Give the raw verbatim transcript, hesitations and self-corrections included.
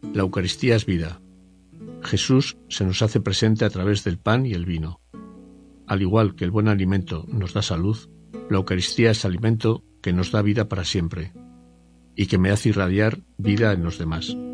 La Eucaristía es vida. Jesús se nos hace presente a través del pan y el vino. Al igual que el buen alimento nos da salud, la Eucaristía es alimento que nos da vida para siempre y que me hace irradiar vida en los demás.